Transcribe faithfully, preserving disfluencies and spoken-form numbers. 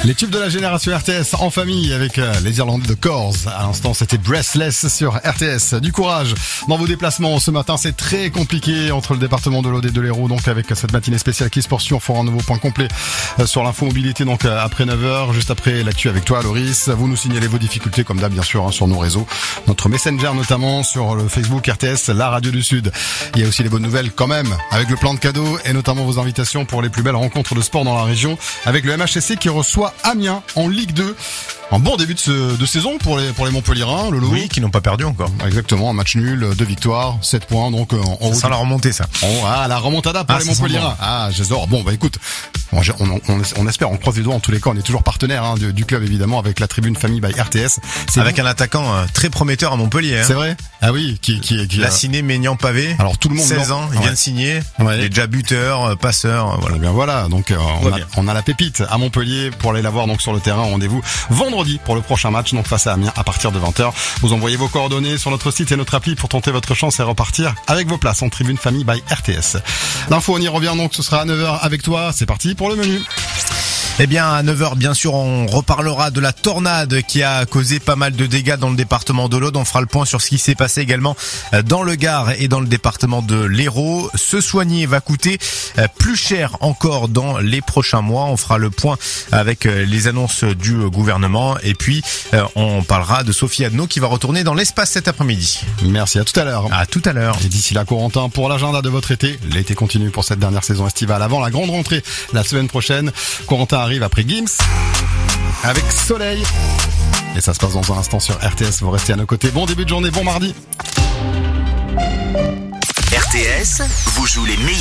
Les tubes de la génération R T S en famille avec euh, les Irlandais de Corrs. À l'instant, c'était Breathless sur R T S. Du courage dans vos déplacements. Ce matin, c'est très compliqué entre le département de l'Aude et de l'Hérault. Donc avec cette matinée spéciale qui se poursuit, on fera un nouveau point complet euh, sur l'info mobilité. Donc euh, après neuf heures, juste après l'actu avec toi, Loris. Vous nous signalez vos difficultés comme d'hab, bien sûr, hein, sur nos réseaux. Notre Messenger notamment, sur le Facebook R T S, la radio du Sud. Il y a aussi les bonnes nouvelles quand même, avec le plan de cadeaux et notamment vos invitations pour les plus belles rencontres de sport dans la région, avec le M H S C qui reçoit Amiens en Ligue deux. Un bon début de, ce, de saison pour les pour les Montpellierins, Lolo. Oui, qui n'ont pas perdu encore. Exactement, un match nul, deux victoires, sept points, donc en haut. Ça la remontée, ça. Oh, ah, la remontada pour ah, les Montpellierins. Ah, j'adore. Bon, bah écoute, on, on, on, on espère, on croise les doigts en tous les cas. On est toujours partenaire hein, du, du club évidemment avec la tribune famille by R T S. C'est avec bon. Un attaquant euh, très prometteur à Montpellier. Hein. C'est vrai. Ah oui, qui qui qui. L'a signé Maignan Pavé. Alors tout le monde. seize ans, il ouais. vient de signer. Ouais. Il est déjà buteur, euh, passeur. Euh, voilà. Eh bien voilà. Donc euh, on, a, on a la pépite à Montpellier pour aller la voir donc sur le terrain. Rendez-vous vendredi pour le prochain match. Donc face à Amiens à partir de vingt heures. Vous envoyez vos coordonnées sur notre site et notre appli pour tenter votre chance et repartir avec vos places en tribune famille by R T S. L'info, on y revient donc, ce sera à neuf heures avec toi. C'est parti pour le menu. Eh bien, à neuf heures, bien sûr, on reparlera de la tornade qui a causé pas mal de dégâts dans le département de l'Aude. On fera le point sur ce qui s'est passé également dans le Gard et dans le département de l'Hérault. Se soigner va coûter plus cher encore dans les prochains mois. On fera le point avec les annonces du gouvernement. Et puis, on parlera de Sophie Adno qui va retourner dans l'espace cet après-midi. Merci, à tout à l'heure. À tout à l'heure. Et d'ici là, Corentin, pour l'agenda de votre été. L'été continue pour cette dernière saison estivale avant la grande rentrée la semaine prochaine. Corentin arrive après Gims avec Soleil et ça se passe dans un instant sur R T S. Vous restez à nos côtés. Bon début de journée, bon mardi. R T S vous joue les meilleurs